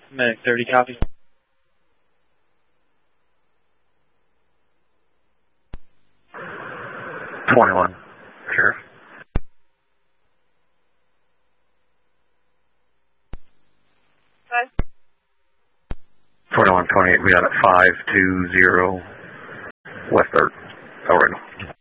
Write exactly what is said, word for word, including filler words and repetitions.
Medic thirty, copy. twenty-one, Sheriff. Five. twenty-one, twenty-eight, we got it five two zero West third. Oh, right now.